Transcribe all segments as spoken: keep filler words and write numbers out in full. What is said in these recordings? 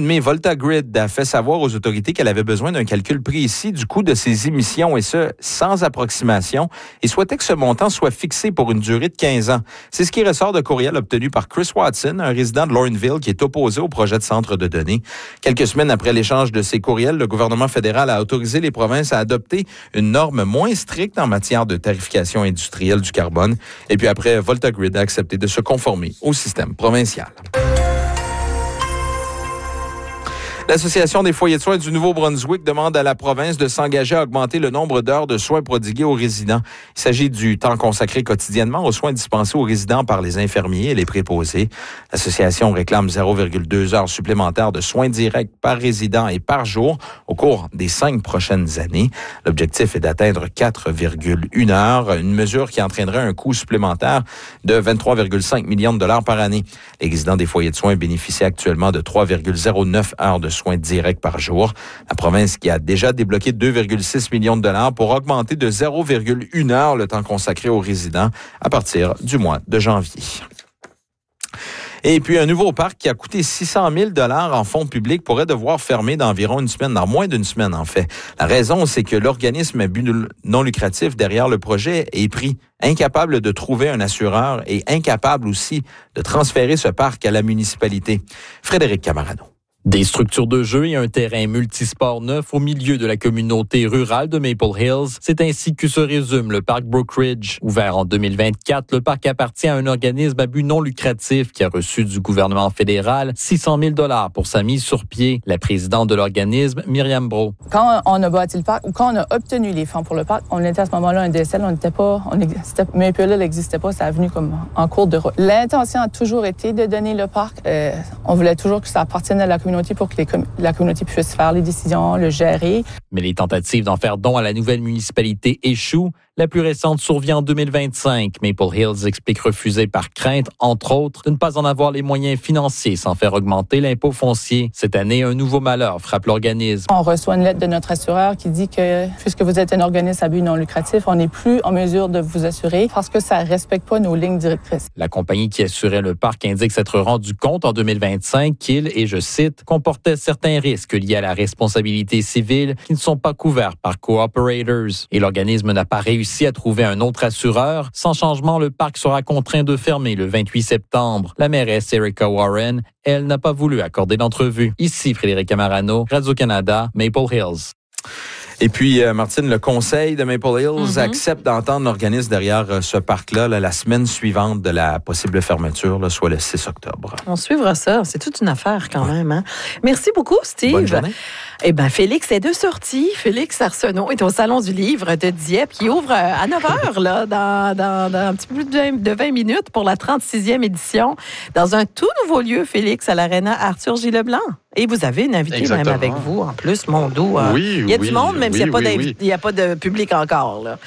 mai, VoltaGrid a fait savoir aux autorités qu'elle avait besoin d'un calcul précis du coût de ses émissions, et ce, sans approximation, et souhaitait que ce montant soit fixé pour une durée de quinze ans. C'est ce qui ressort de courriel obtenu par Chris Watson, un résident de Lorneville qui est opposé au projet de centre de données. Quelques semaines après l'échange de ces courriels, le gouvernement fédéral a autorisé les provinces à adopter une norme moins stricte en matière de tarification industrielle du carbone. Et puis après, VoltaGrid a accepté de se conformer au système provincial. L'Association des foyers de soins du Nouveau-Brunswick demande à la province de s'engager à augmenter le nombre d'heures de soins prodigués aux résidents. Il s'agit du temps consacré quotidiennement aux soins dispensés aux résidents par les infirmiers et les préposés. L'association réclame zéro virgule deux heures supplémentaires de soins directs par résident et par jour au cours des cinq prochaines années. L'objectif est d'atteindre quatre virgule une heures, une mesure qui entraînerait un coût supplémentaire de vingt-trois virgule cinq millions de dollars par année. Les résidents des foyers de soins bénéficient actuellement de trois virgule zéro neuf heures de soins directs par jour. La province qui a déjà débloqué deux virgule six millions de dollars pour augmenter de zéro virgule une heure le temps consacré aux résidents à partir du mois de janvier. Et puis, un nouveau parc qui a coûté six cent mille dollars en fonds publics pourrait devoir fermer d'environ une semaine, dans moins d'une semaine en fait. La raison, c'est que l'organisme à but non lucratif derrière le projet est pris, incapable de trouver un assureur et incapable aussi de transférer ce parc à la municipalité. Frédéric Camarano. Des structures de jeu et un terrain multisport neuf au milieu de la communauté rurale de Maple Hills. C'est ainsi que se résume le parc Brookridge. Ouvert en deux mille vingt-quatre, le parc appartient à un organisme à but non lucratif qui a reçu du gouvernement fédéral six cent mille dollars pour sa mise sur pied. La présidente de l'organisme, Myriam Brault. Quand on a bâti le parc ou quand on a obtenu les fonds pour le parc, on était à ce moment-là un D S L, on n'était pas, on existait, Maple Hill n'existait pas, ça a venu comme en cours de route. L'intention a toujours été de donner le parc. Euh, on voulait toujours que ça appartienne à la communauté pour que les com- la communauté puisse faire les décisions, le gérer. Mais les tentatives d'en faire don à la nouvelle municipalité échouent. La plus récente survient en deux mille vingt-cinq. Maple Hills explique refuser par crainte, entre autres, de ne pas en avoir les moyens financiers sans faire augmenter l'impôt foncier. Cette année, un nouveau malheur frappe l'organisme. On reçoit une lettre de notre assureur qui dit que, puisque vous êtes un organisme à but non lucratif, on n'est plus en mesure de vous assurer parce que ça ne respecte pas nos lignes directrices. La compagnie qui assurait le parc indique s'être rendu compte en deux mille vingt-cinq qu'il, et je cite, comportait certains risques liés à la responsabilité civile qui ne sont pas couverts par Cooperators. Et l'organisme n'a pas réussi à trouver un autre assureur. Sans changement, le parc sera contraint de fermer le vingt-huit septembre. La mairesse Erica Warren, elle, n'a pas voulu accorder d'entrevue. Ici, Frédéric Camarano, Radio-Canada, Maple Hills. Et puis, euh, Martine, le conseil de Maple Hills Mm-hmm. accepte d'entendre l'organisme derrière euh, ce parc-là là, la semaine suivante de la possible fermeture, là, soit le six octobre. On suivra ça. C'est toute une affaire quand même. Hein? Merci beaucoup, Steve. Bonne journée. Eh bien, Félix est de sortie. Félix Arsenault est au Salon du Livre de Dieppe qui ouvre à neuf heures, là, dans, dans, dans un petit peu plus de vingt minutes pour la trente-sixième édition, dans un tout nouveau lieu, Félix, à l'Arena Arthur J. Leblanc. Et vous avez une invitée Exactement. même avec vous, en plus, mon dos. Hein. Oui, Il y a oui, du monde, même oui, s'il n'y a, oui, oui. il y a pas de public encore. Là.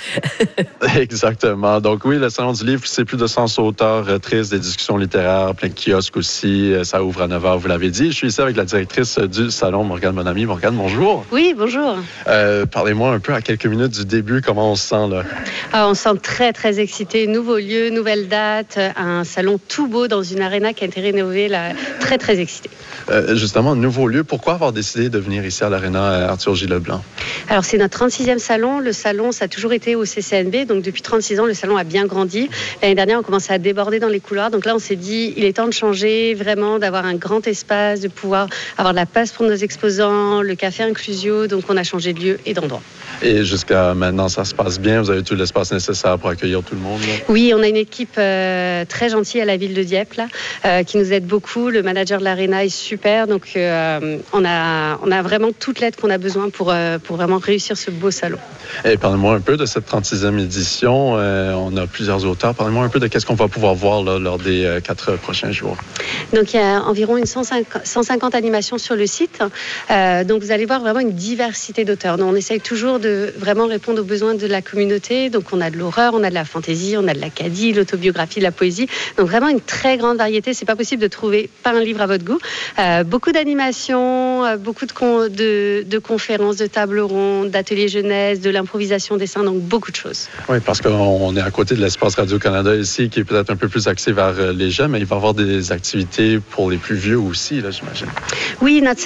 Exactement. Donc oui, le Salon du Livre, c'est plus de cent auteurs euh, tristes, des discussions littéraires, plein de kiosques aussi. Euh, ça ouvre à neuf heures, vous l'avez dit. Je suis ici avec la directrice du Salon, Morgane Monami. Morgane, bonjour. Oui, bonjour. Euh, parlez-moi un peu à quelques minutes du début, comment on se sent là? Ah, on se sent très, très excité. Nouveau lieu, nouvelle date, un salon tout beau dans une aréna qui a été rénovée. Là. Très, très excité. Euh, justement, nouveau lieu, pourquoi avoir décidé de venir ici à l'Arena Arthur J. Leblanc? Alors, c'est notre trente-sixième salon. Le salon, ça a toujours été au C C N B. Donc, depuis trente-six ans, le salon a bien grandi. L'année dernière, on commençait à déborder dans les couloirs. Donc là, on s'est dit, il est temps de changer, vraiment, d'avoir un grand espace, de pouvoir avoir de la place pour nos exposants, le café inclusio. Donc, on a changé de lieu et d'endroit. Et jusqu'à maintenant, ça se passe bien? Vous avez tout l'espace nécessaire pour accueillir tout le monde? Là? Oui, on a une équipe euh, très gentille à la ville de Dieppe, là, euh, qui nous aide beaucoup. Le manager de l'Arena est super. Donc, euh, on, a, on a vraiment toute l'aide qu'on a besoin pour, euh, pour vraiment réussir ce beau salon. Et parlez-moi un peu de cette trente-sixième édition. Euh, on a plusieurs auteurs. Parlez-moi un peu de qu'est-ce qu'on va pouvoir voir là, lors des euh, quatre prochains jours. Donc, il y a environ une cent cinquante animations sur le site. Euh, donc, vous allez voir vraiment une diversité d'auteurs. Donc, on essaye toujours de vraiment répondre aux besoins de la communauté. Donc, on a de l'horreur, on a de la fantaisie, on a de l'acadie, l'autobiographie, de la poésie. Donc, vraiment une très grande variété. C'est pas possible de trouver pas un livre à votre goût. Euh, beaucoup d'animations, euh, beaucoup de, con- de, de conférences, de tables rondes, d'ateliers jeunesse, de l'improvisation dessin, donc beaucoup de choses. Oui, parce qu'on est à côté de l'espace Radio-Canada ici, qui est peut-être un peu plus axé vers les jeunes, mais il va y avoir des activités pour les plus vieux aussi, là, j'imagine. Oui, notre